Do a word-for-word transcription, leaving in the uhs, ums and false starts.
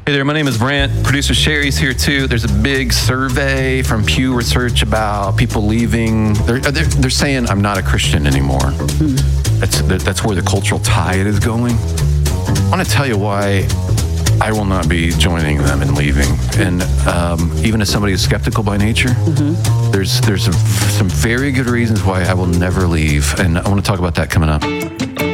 Hey there, my name is Brent. Producer Sherry's here too. There's a big survey from Pew Research about people leaving. They're, they're, they're saying I'm not a Christian anymore. Mm. That's, that's where the cultural tide is going. I want to tell you why I will not be joining them and leaving. And um, even as somebody who's skeptical by nature, mm-hmm. there's, there's a, some very good reasons why I will never leave. And I want to talk about that coming up.